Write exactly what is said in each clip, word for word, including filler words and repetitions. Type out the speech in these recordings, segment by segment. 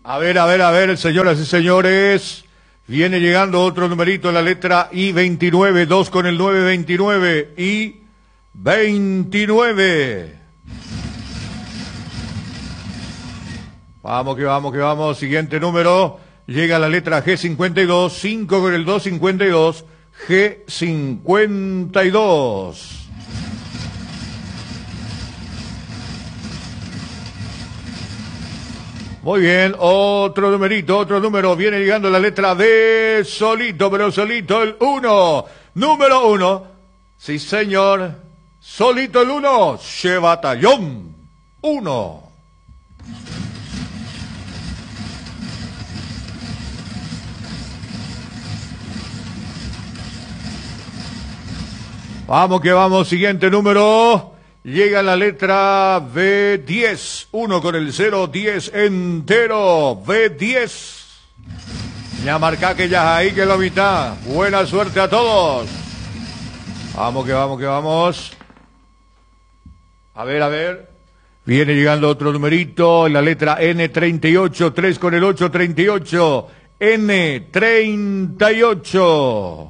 A ver, a ver, a ver, señoras y señores. Viene llegando otro numerito en la letra I veintinueve, dos con el nueve veintinueve, I veintinueve. Vamos que vamos que vamos, siguiente número. Llega la letra G cincuenta y dos, cinco con el dos cincuenta y dos, G cincuenta y dos. Muy bien, otro numerito, otro número, viene llegando la letra D, solito, pero solito el uno, número uno, sí señor, solito el uno, Che Batallón, uno. Vamos que vamos, siguiente número. Llega la letra B diez, uno con el cero, diez entero, B diez. Ya marca que ya ahí que la mitad. Buena suerte a todos. Vamos que vamos que vamos. A ver, a ver. Viene llegando otro numerito en la letra N treinta y ocho, tres con el ocho, treinta y ocho, N treinta y ocho.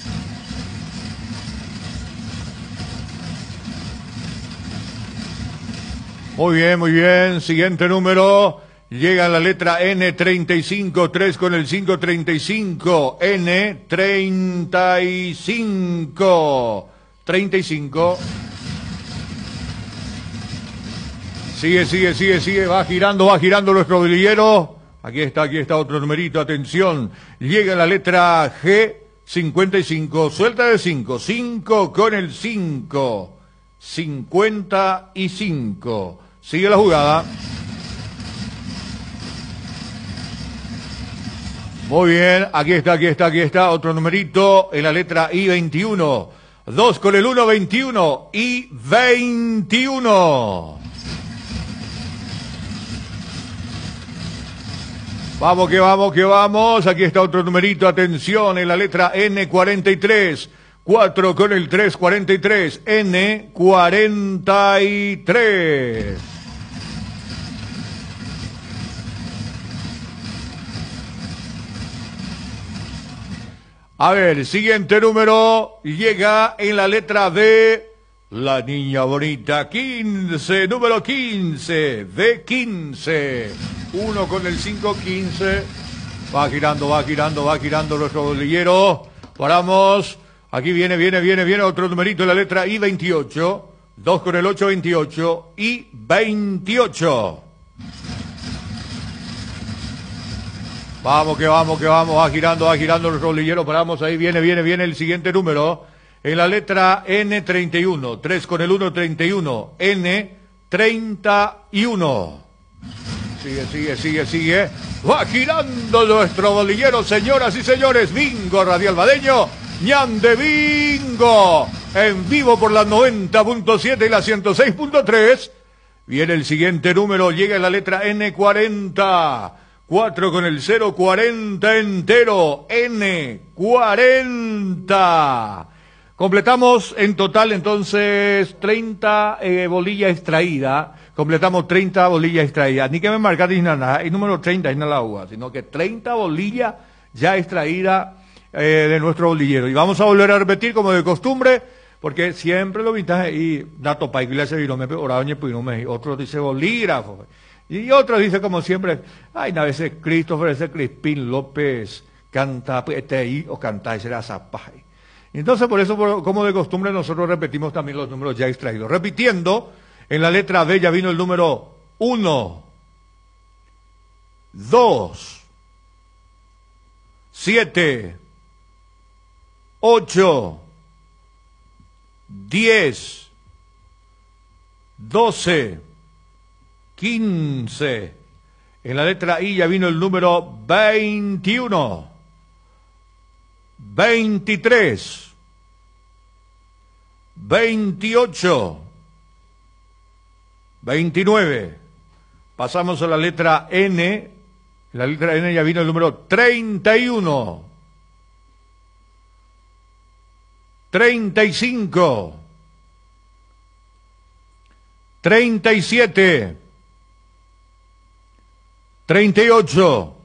Muy bien, muy bien. Siguiente número. Llega la letra N treinta y cinco, tres con el cinco, treinta y cinco. N treinta y cinco. treinta y cinco. Sigue, sigue, sigue, sigue. Va girando, va girando nuestro bolillero. Aquí está, aquí está otro numerito. Atención. Llega la letra G cincuenta y cinco. Suelta de cinco. cinco con el cinco. cincuenta y cinco. Sigue la jugada. Muy bien, aquí está, aquí está, aquí está, otro numerito en la letra I veintiuno. dos con el uno, veintiuno. I veintiuno. Vamos que vamos, que vamos. Aquí está otro numerito, atención, en la letra N cuarenta y tres. cuatro con el tres, cuarenta y tres. N cuarenta y tres. A ver, siguiente número llega en la letra D, la niña bonita, quince, número quince, D quince, uno con el cinco, quince, va girando, va girando, va girando nuestro bolillero, paramos, aquí viene, viene, viene, viene otro numerito en la letra I veintiocho, dos con el ocho, veintiocho, I veintiocho. Vamos que vamos, que vamos, va girando, va girando el rolillero, paramos ahí, viene, viene, viene el siguiente número, en la letra N treinta y uno, tres con el uno, treinta y uno, N treinta y uno. Sigue, sigue, sigue, sigue, va girando nuestro bolillero, señoras y señores, bingo radial badeño, ñande bingo, en vivo por la noventa punto siete y la ciento seis punto tres, viene el siguiente número, llega en la letra N cuarenta, cuatro con el cero, cuarenta entero, N cuarenta. Completamos en total entonces treinta eh, bolillas extraídas, completamos treinta bolillas extraídas, ni que me marcaste ni nada, el número treinta es en el agua, sino que treinta bolillas ya extraídas eh, de nuestro bolillero. Y vamos a volver a repetir como de costumbre, porque siempre lo vintage y dato para iglesia y no me orañe pues no me otro dice bolígrafo. Y otros dice como siempre, ay, a veces Christopher, ese Crispín López canta este ahí o canta ese era Zapay. Entonces por eso, por, como de costumbre, nosotros repetimos también los números ya extraídos. Repitiendo, en la letra B ya vino el número uno, dos, siete, ocho, diez, doce, quince. En la letra I ya vino el número veintiuno, veintitrés, veintiocho, veintinueve. Pasamos a la letra N. En la letra N ya vino el número treinta y uno, treinta y cinco, treinta y siete, treinta y ocho,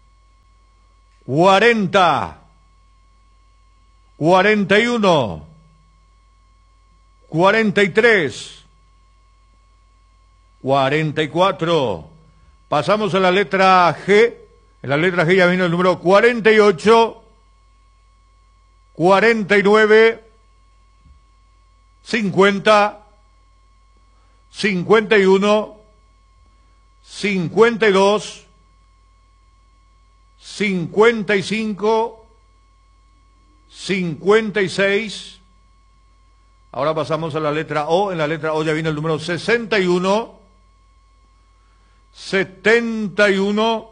cuarenta, cuarenta y uno, cuarenta y tres, cuarenta y cuatro. Pasamos a la letra G. En la letra G ya vino el número cuarenta y ocho, cuarenta y nueve, cincuenta, cincuenta y uno, cincuenta y dos, cincuenta y cinco, cincuenta y seis. Ahora pasamos a la letra O. En la letra O ya vino el número sesenta y uno, setenta y uno,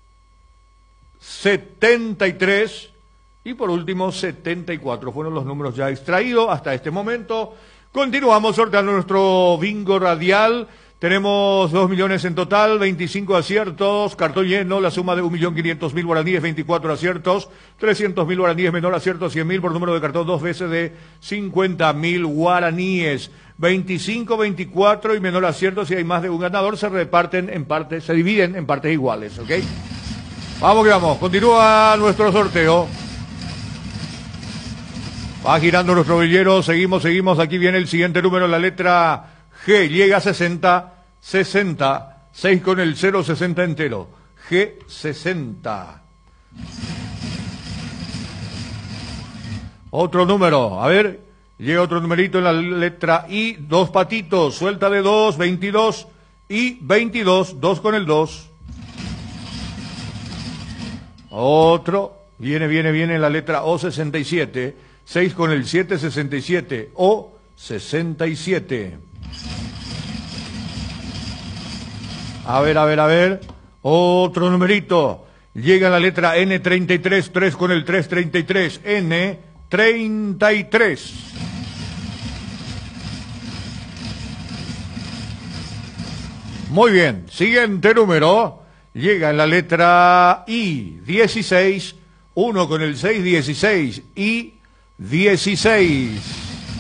setenta y tres y por último setenta y cuatro. Fueron los números ya extraídos hasta este momento. Continuamos sorteando nuestro bingo radial. Tenemos dos millones en total, veinticinco aciertos, cartón lleno, la suma de un millón quinientos mil guaraníes, veinticuatro aciertos, trescientos mil guaraníes, menor acierto, cien mil por número de cartón, dos veces de cincuenta mil guaraníes. veinticinco, veinticuatro y menor acierto, si hay más de un ganador, se reparten en partes, se dividen en partes iguales, ¿ok? Vamos que vamos, continúa nuestro sorteo. Va girando nuestro billero, seguimos, seguimos, aquí viene el siguiente número, la letra G, llega a sesenta, sesenta, seis con el cero, sesenta entero, G sesenta. Otro número, a ver, llega otro numerito en la letra I, dos patitos, suelta de dos, veintidós y veintidós, dos con el dos. Otro, viene, viene, viene la letra O, sesenta y siete, seis con el siete, sesenta y siete, O, sesenta y siete. A ver, a ver, a ver, otro numerito, llega la letra N, treinta y tres, tres con el tres, treinta y tres, N, treinta y tres. Muy bien, siguiente número, llega en la letra I, dieciséis, uno con el seis, dieciséis, I, dieciséis.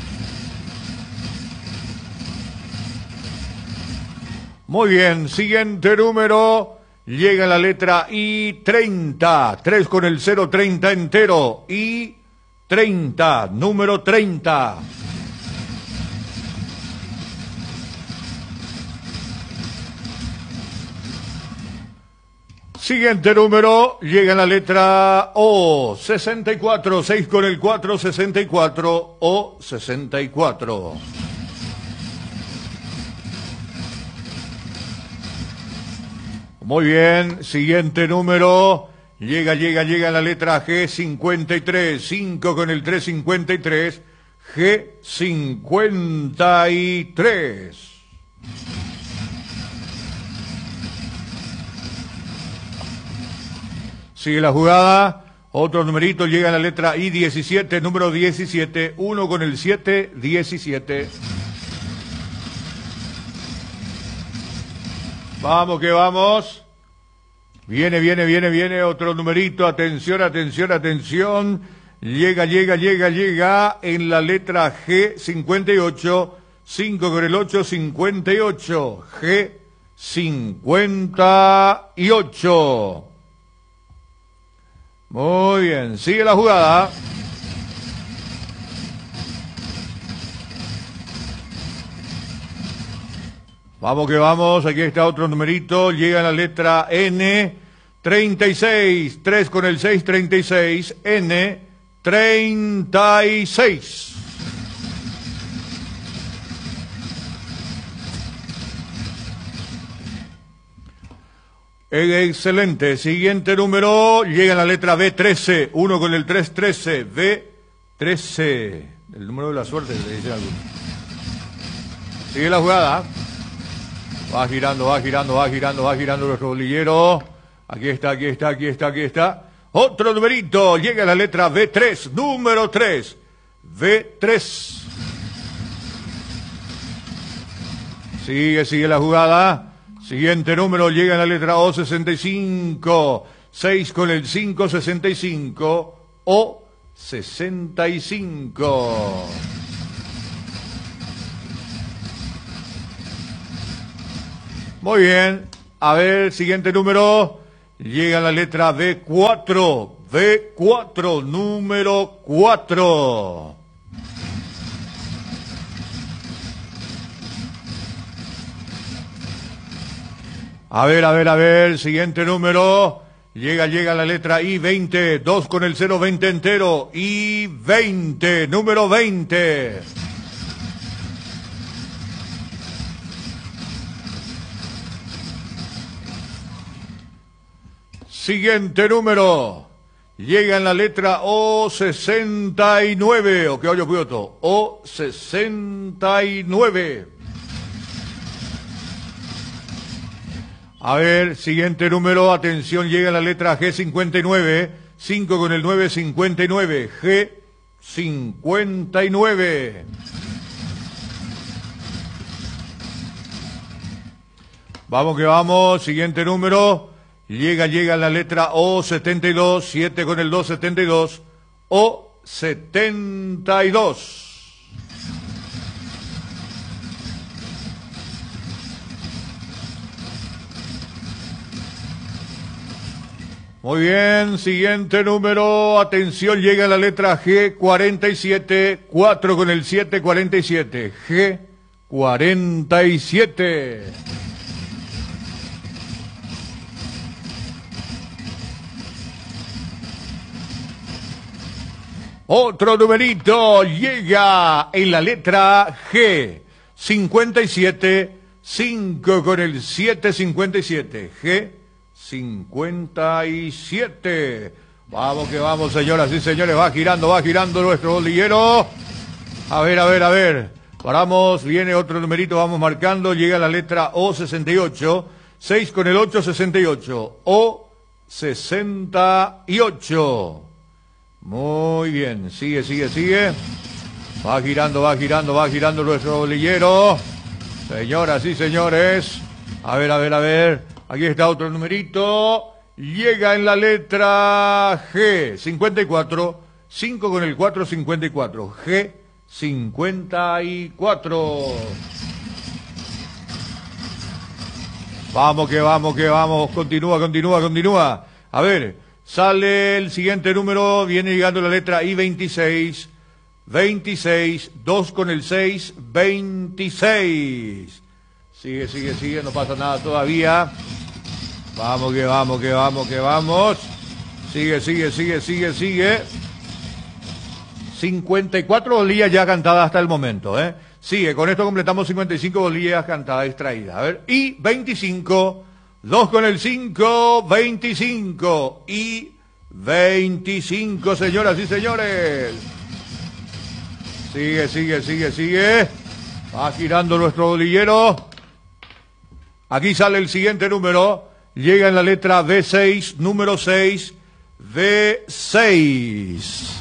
Muy bien, siguiente número, llega la letra I, treinta, tres con el cero, treinta entero, I, treinta, número treinta. Siguiente número, llega la letra O, sesenta y cuatro, seis con el cuatro, sesenta y cuatro, O, sesenta y cuatro. Muy bien, siguiente número, llega, llega, llega la letra G, cincuenta y tres, cinco con el tres, cincuenta y tres, G, cincuenta y tres. Sigue la jugada, otro numerito, llega la letra I, diecisiete, número diecisiete, uno con el siete, diecisiete. Vamos que vamos. Viene, viene, viene, viene otro numerito. Atención, atención, atención. Llega, llega, llega, llega en la letra G, cincuenta y ocho. cinco con el ocho, cincuenta y ocho. G, cincuenta y ocho. Muy bien, sigue la jugada. Vamos que vamos, aquí está otro numerito, llega la letra N, treinta y seis, tres con el seis, treinta y seis, N, treinta y seis. Excelente, siguiente número, llega la letra B, trece, uno con el tres, trece, B, trece, el número de la suerte, le dice alguno. Sigue la jugada. Va girando, va girando, va girando, va girando nuestro bolillero. Aquí está, aquí está, aquí está, aquí está. Otro numerito, llega la letra B tres, número tres. B tres. Sigue, sigue la jugada. Siguiente número, llega la letra O, sesenta y cinco. seis con el cinco, sesenta y cinco. O, sesenta y cinco. Muy bien, A ver, siguiente número. Llega la letra B cuatro. B cuatro, número cuatro. A ver, a ver, a ver, siguiente número. Llega, llega la letra I veinte, dos con el cero veinte entero. I veinte, número veinte. Siguiente número. Llega en la letra O sesenta y nueve. O que hoyo pioto. O sesenta y nueve. A ver, siguiente número, atención, llega la letra G cincuenta y nueve, cinco con el nueve, cincuenta y nueve, G cincuenta y nueve. Vamos que vamos, siguiente número, llega, llega la letra O setenta y dos, siete con el dos, setenta y dos, O setenta y dos. Muy bien, siguiente número, atención, llega la letra G cuarenta y siete, cuatro con el siete, cuarenta y siete, G cuarenta y siete. Otro numerito, llega en la letra G, cincuenta y siete, cinco con el siete, cincuenta y siete, G cincuenta y siete. Vamos que vamos, señoras y señores, va girando, va girando nuestro bolillero. A ver, a ver, a ver. Paramos, viene otro numerito, vamos marcando, llega la letra O sesenta y ocho, seis con el ocho, sesenta y ocho. O sesenta y ocho. Muy bien, sigue, sigue, sigue. Va girando, va girando, va girando nuestro bolillero. Señoras y señores. A ver, a ver, a ver. Aquí está otro numerito. Llega en la letra G, cincuenta y cuatro, cinco con el cuatro, cincuenta y cuatro. G cincuenta y cuatro. Vamos que vamos, que vamos. Continúa, continúa, continúa. A ver, sale el siguiente número. Viene llegando la letra I veintiséis. veintiséis, dos con el seis, veintiséis. Sigue, sigue, sigue, no pasa nada todavía. Vamos, que vamos, que vamos, que vamos. Sigue, sigue, sigue, sigue, sigue. cincuenta y cuatro bolillas ya cantadas hasta el momento, ¿eh? Sigue, con esto completamos cincuenta y cinco bolillas cantadas extraídas. A ver, y veinticinco, dos con el cinco, veinticinco. Y veinticinco, señoras y señores. Sigue, sigue, sigue, sigue. Va girando nuestro bolillero. Aquí sale el siguiente número. Llega en la letra B seis, número seis, B seis.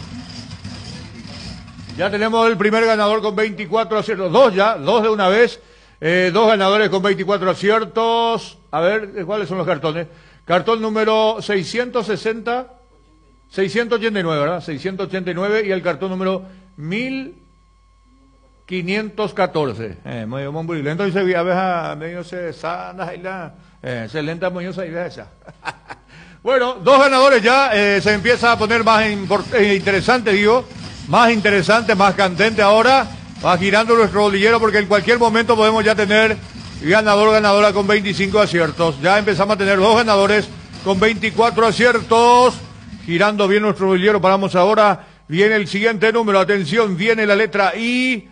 Ya tenemos el primer ganador con veinticuatro aciertos. Dos ya, dos de una vez. Eh, dos ganadores con veinticuatro aciertos. A ver, ¿cuáles son los cartones? Cartón número seiscientos sesenta, seiscientos ochenta y nueve, ¿verdad? seiscientos ochenta y nueve y el cartón número mil quinientos catorce. Eh, muy muy lento y se veía abeja medio se sana y la eh, se lenta muy esa idea esa. Bueno, dos ganadores ya, eh, se empieza a poner más eh, interesante, digo, más interesante, más candente ahora. Va girando nuestro bolillero porque en cualquier momento podemos ya tener ganador ganadora con veinticinco aciertos. Ya empezamos a tener dos ganadores con veinticuatro aciertos. Girando bien nuestro bolillero, paramos ahora. Viene el siguiente número, atención, viene la letra I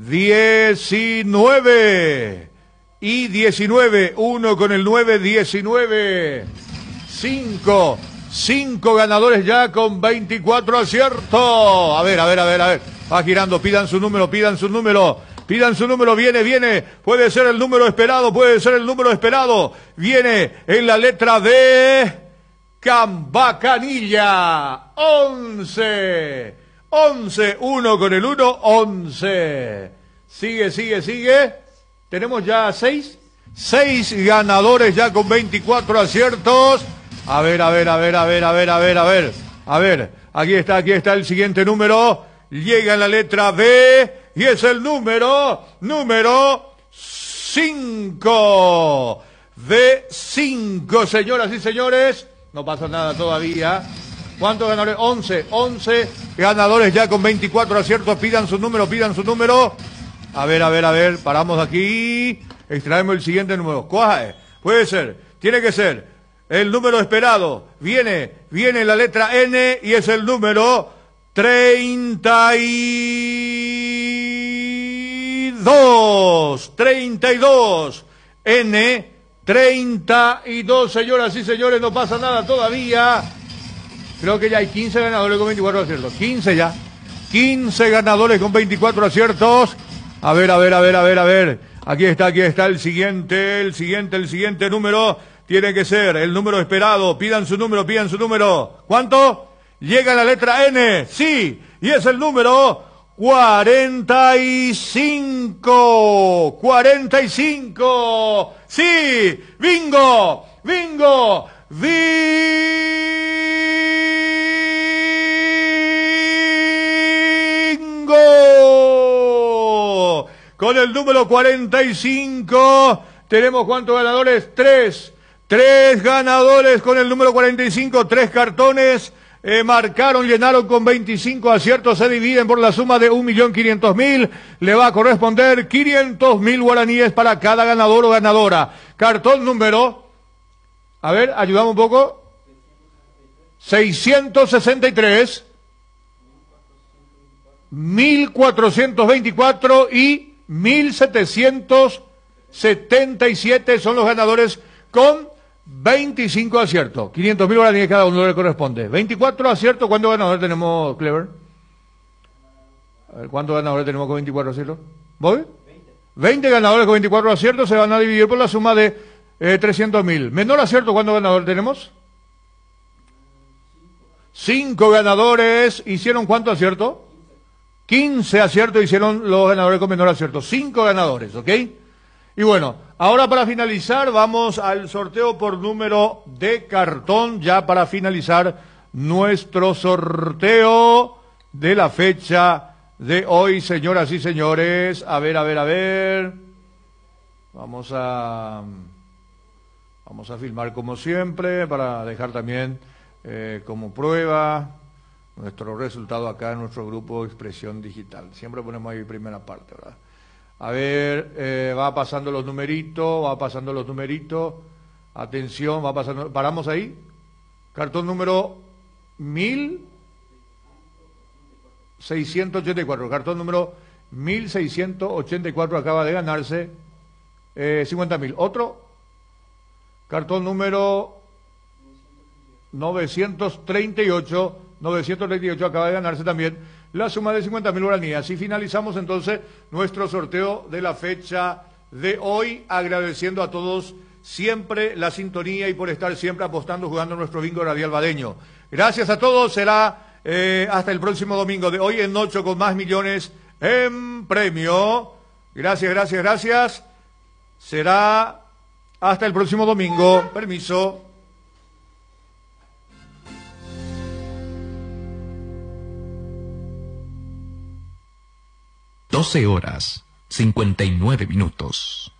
diecinueve. I diecinueve, uno con el nueve, diecinueve. cinco, cinco ganadores ya con veinticuatro aciertos. A ver, a ver, a ver, a ver. Va girando, pidan su número, pidan su número. Pidan su número, viene, viene. Puede ser el número esperado, puede ser el número esperado. Viene en la letra D. Cambacanilla. once. once, uno con el uno, once. Sigue, sigue, sigue. Tenemos ya seis. Seis ganadores ya con veinticuatro aciertos. A ver, a ver, a ver, a ver, a ver, a ver, a ver. A ver, aquí está, aquí está el siguiente número. Llega en la letra B y es el número, número cinco. de cinco, señoras y señores. No pasa nada todavía. ¿Cuántos ganadores? once, once ganadores ya con veinticuatro aciertos. Pidan su número, pidan su número. A ver, a ver, a ver, paramos aquí. Extraemos el siguiente número. ¿Cuál es? Puede ser, tiene que ser el número esperado. Viene, viene la letra N y es el número treinta y dos. treinta y dos. N, treinta y dos, señoras y señores, no pasa nada todavía. Creo que ya hay quince ganadores con veinticuatro aciertos. quince ya. quince ganadores con veinticuatro aciertos. A ver, a ver, a ver, a ver, a ver. Aquí está, aquí está el siguiente, el siguiente, el siguiente número. Tiene que ser el número esperado. Pidan su número, pidan su número. ¿Cuánto? Llega la letra N. Sí. Y es el número cuarenta y cinco. cuarenta y cinco. Sí. Bingo. Bingo. Bingo. Con el número cuarenta y cinco, tenemos ¿cuántos ganadores? Tres. Tres ganadores con el número cuarenta y cinco, tres cartones. Eh, marcaron, llenaron con veinticinco aciertos, se dividen por la suma de un millón quinientos mil. Le va a corresponder quinientos mil guaraníes para cada ganador o ganadora. Cartón número, a ver, ayudamos un poco. seiscientos sesenta y tres, mil cuatrocientos veinticuatro y mil setecientos setenta y siete son los ganadores con veinticinco aciertos. quinientos mil guaraníes cada uno le corresponde. veinticuatro aciertos. ¿Cuántos ganadores tenemos, Clever? A ver, ¿cuántos ganadores tenemos con veinticuatro aciertos? ¿Voy? veinte ganadores con veinticuatro aciertos se van a dividir por la suma de eh, trescientos mil. Menor acierto, ¿cuántos ganadores tenemos? cinco ganadores. ¿Hicieron cuánto acierto? quince aciertos hicieron los ganadores con menor acierto. cinco ganadores, ¿ok? Y bueno, ahora para finalizar vamos al sorteo por número de cartón, ya para finalizar nuestro sorteo de la fecha de hoy, señoras y señores. A ver, a ver, a ver. Vamos a, vamos a filmar como siempre para dejar también eh, como prueba nuestro resultado acá en nuestro grupo Expresión Digital. Siempre ponemos ahí primera parte, ¿verdad? A ver, eh, va pasando los numeritos, va pasando los numeritos. Atención, va pasando. ¿Paramos ahí? Cartón número mil seiscientos ochenta y cuatro. Cartón número mil seiscientos ochenta y cuatro acaba de ganarse eh, cincuenta mil. ¿Otro? Cartón número novecientos treinta y ocho. novecientos treinta y ocho acaba de ganarse también la suma de cincuenta mil guaraníes. Y finalizamos entonces nuestro sorteo de la fecha de hoy, agradeciendo a todos siempre la sintonía y por estar siempre apostando, jugando nuestro bingo radial badeño. Gracias a todos, será eh, hasta el próximo domingo de hoy en ocho con más millones en premio. Gracias, gracias, gracias. Será hasta el próximo domingo. Permiso. doce horas, cincuenta y nueve minutos.